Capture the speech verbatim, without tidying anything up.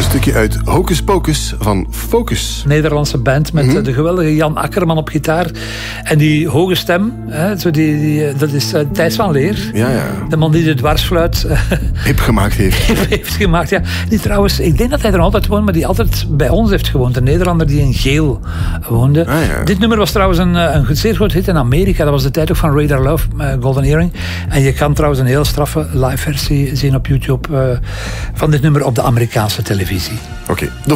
Een stukje uit Hocus Pocus van Focus. Nederlandse band met mm-hmm. de geweldige Jan Akkerman op gitaar. En die hoge stem, hè, zo die, die, dat is uh, Thijs van Leer. Ja, ja. De man die de dwarsfluit uh, hip gemaakt heeft. heeft gemaakt, ja. Die trouwens, ik denk dat hij er altijd woont, maar die altijd bij ons heeft gewoond. Een Nederlander die in Geel woonde. Ah, ja. Dit nummer was trouwens een, een zeer groot hit in Amerika. Dat was de tijd ook van Radar Love, uh, Golden Earring. En je kan trouwens een heel straffe live versie zien op YouTube uh, van dit nummer op de Amerikaanse televisie. Oké. Okay.